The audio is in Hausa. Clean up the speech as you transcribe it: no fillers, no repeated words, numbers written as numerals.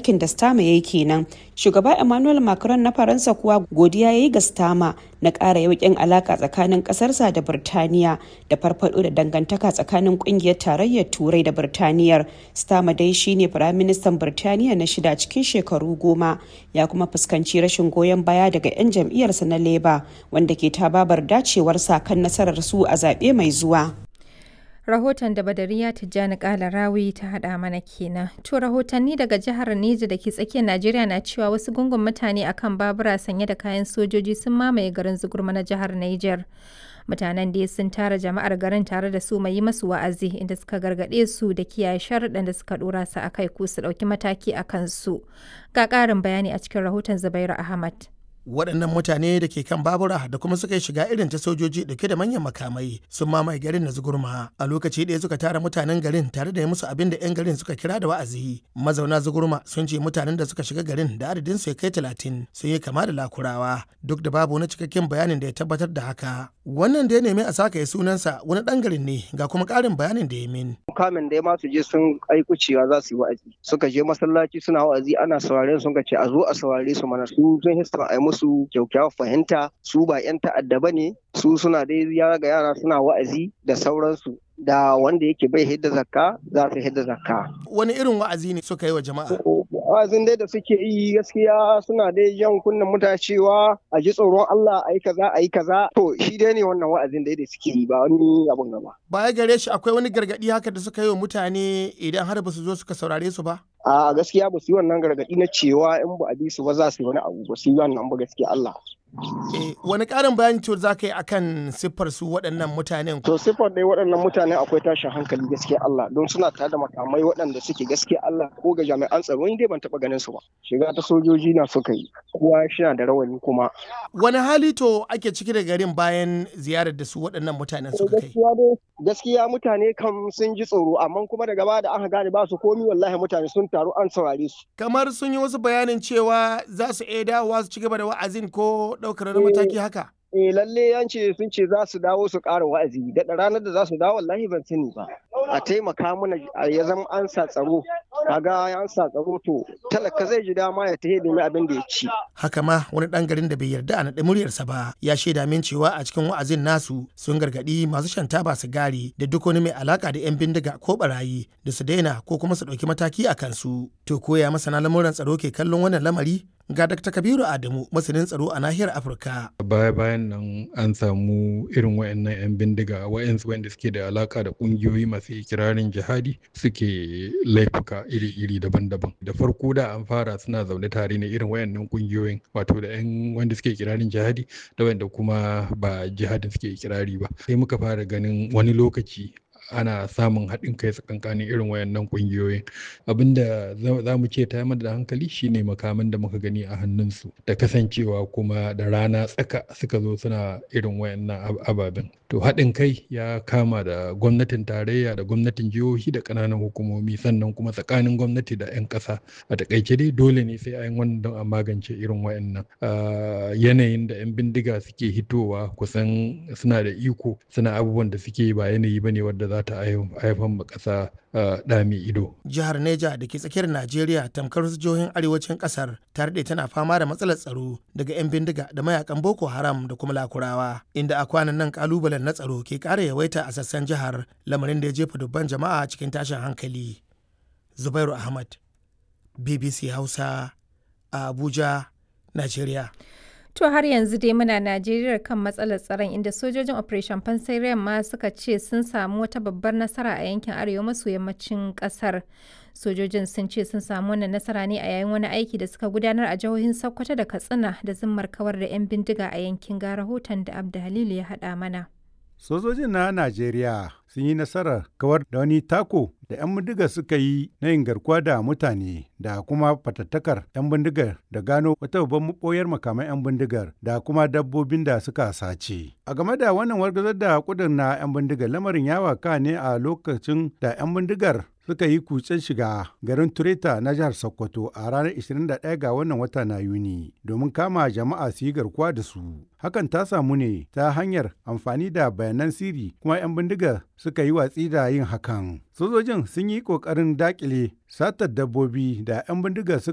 aikin da Starmer ya yi kenan. Shugaba Emmanuel Macron na Faransa kuwa godiya ya yi ga Starmer na ƙara yauƙin alaƙa tsakanin ƙasarsa da Birtaniya da farfaɗo da dangantaka tsakanin ƙungiyar tarayyar Turai da Birtaniyar. Starmer dai shine Firaministan Birtaniya na 6 cikin shekaru 10, ya kuma fuskanci rashin goyon baya daga 'yan jam'iyyarsa na Labour wanda ke tababar dacewarsa kan nasarar su a zaɓe mai zuwa. Rahoton da Badariya Tijjani Kalarawi ta haɗa mana kenan. To rahotanni daga jihar Neja da ke tsakiyar Najeriya na cewa wasu gungun mutane akan babura sanye da kayan sojoji sun mamaye garin Zugurma na jihar Niger. Mutanen dai sun tara jama'ar garin tare da su mai yi masu wa'azi inda suka gargaɗe su da kiyaye sharuɗan da suka ɗora su a kai ko su ɗauki mataki a kansu. Ga ƙarin bayani a cikin rahoton Zubairu Ahmad. Waɗannan mutane da ke kan babura da kuma suka yi shiga irin ta sojoji dauke da manyan makamai sun mamaye garin na Zugurma. A lokaci ɗaya suka tara mutanen garin tare da yi musu abin da 'yan garin suka kira da wa'azi. Mazauna Zugurma sun ce mutanen da suka shiga garin da adadin su ya kai 30 sun yi kama da lakurawa, duk da babu wani cikakken bayanin da ya tabbatar da haka. Wannan da ya nemi a saka ya sunansa wani ɗan garin ne, ga kuma ƙarin bayanin da ya min. Kamin da ya masu je sun aiku cewa za su yi wa'azi. Suka je masallaci suna wa'azi ana sauraren sun ce a zo a saurare su mana su sun hista a musu kyaukyawar fahimta su ba 'yan ta'adda ba ne su suna dai yara ga yara suna wa'azi da sauransu da wanda yake bai hidda zakka za su hidda zakka. Wani irin wa'azi ne suka yi wa jama'a? Wa'azin dai da suke yi gaskiya suna dai jan kunnen mutane cewa a ji tsoron Allah a yi kaza a yi kaza. To shi dai ne wannan wa'azin dai da suke yi ba wani abun gaba. Baya gare shi akwai wani gargaɗi haka da suka yi wa mutane idan har ba su zo suka saurare su ba? A gaskiya ba su yi wannan gargaɗi na cewa in ba a bi su ba za su yi wani abu, ba su yi wannan ba gaskiya Allah. Wani ƙarin bayani to za ka yi akan siffar su waɗannan mutanen? To siffar dai waɗannan mutanen akwai tashin hankali gaskiya Allah don suna tare da makamai waɗanda suke gaskiya Allah ko ga jami'an tsaro ni dai ban taɓa ganin su ba. Shiga ta sojoji na suka yi, kowa shi da rawani kuma. Wani hali to ake ciki da garin bayan ziyarar da su waɗannan mutanen suka kai? Gaskiya mutane kam sun ji tsoro amma kuma daga baya da aka gane ba su komi wallahi mutane sun taru an saurare su. Kamar sun yi wasu bayanin cewa za su iya dawowa su ci gaba da wa'azin ko ɗaukar wani mataki haka? Lalle yanci sun ce za su dawo su ƙara wa'azi da ranar da za su dawo wallahi ban sani ba. A taimaka mana ya zama an sa tsaro. Kaga an sa tsaro to talaka zai ji dama ya tahe domin abin da ya ci. Haka ma wani ɗan garin da bai yarda a naɗe muryarsa ba ya shaida min cewa a cikin wa'azin nasu sun gargaɗi masu shan taba sigari da duk wani mai alaka da 'yan bindiga ko barayi da su daina ko kuma su ɗauki mataki a kansu. To koya masana lamuran tsaro ke kallon wannan lamari? Ga Dr. Kabiru Adamu masanin tsaro a nahiyar Afirka. Bayan nan an samu irin wayannan 'yan bindiga wayansu wanda suke da alaka da kungiyoyi masu ikirarin jihadi suke laifuka iri-iri daban-daban. Da farko da an fara suna zaune tare ne irin wayannan kungiyoyin wato da 'yan wanda suke ikirarin jihadi da wanda kuma ba jihadin suke ikirari ba. Sai muka fara ganin wani lokaci ana samun haɗin kai tsakankanin irin wayannan ƙungiyoyin. Abinda za mu ce ta yi da hankali shine makaman da muka gani a hannunsu da kasancewa kuma da rana tsaka suka zo suna irin wayannan ababen. To haɗin kai ya kama da gwamnatin tarayya da gwamnatin jihohi da ƙananan hukumomi sannan kuma tsakanin gwamnati da 'yan ƙasa. A taƙaice dai dole ne sai a yi wannan don a magance irin wayannan. Yanayin da 'yan bindiga suke hitowa kusan suna da iko suna abubuwan da suke ba yanayi bane wadda za ta haifar ma ƙasa ɗami ido. Jihar Neja da ke tsakiyar Najeriya tamkar wasu jihohin arewacin ƙasar ta daɗe tana fama da matsalar tsaro daga 'yan bindiga da mayakan Boko Haram da kuma Lakurawa, inda a kwanan nan ƙalubalen na tsaro ke ƙara yawaita a sassan jihar, lamarin da ya jefa dubban jama'a cikin tashin hankali. Zubairu Ahmad, BBC Hausa, a Abuja, Najeriya. To har yanzu dai muna Najeriya kan matsalar tsaron inda sojojin Operation Pansy ma suka ce sun samu wata babbar nasara a yankin arewa maso yammacin kasar. Sojojin sun ce sun samu wannan nasara ne a yayin wani aiki da suka gudanar a jihohin Sokoto da Katsina da zimmar kawar da 'yan bindiga a yankin, ga rahoton da Abda Halilu ya haɗa mana. Sojojin na Najeriya sun yi nasarar kawar da wani tako da 'yan bindigar suka yi na yin garkuwa da mutane da kuma fatattakar 'yan bindigar da gano wata babban maɓoyar makaman 'yan bindigar da kuma dabbobin da suka sace. A game da wannan wargazar da kudin na 'yan bindigar, lamarin ya waka ne a lokacin da 'yan bindigar suka yi kutsen shiga garin Tureta na jihar Sokoto a ranar 21 ga wannan wata na Yuni domin kama jama'a su yi garkuwa da su. Hakan ta samu ne ta hanyar amfani da bayanan sirri, kuma 'yan bindigar suka yi watsi da yin hakan. Sojojin sun yi ƙoƙarin daƙile satar dabbobi da 'yan bindigar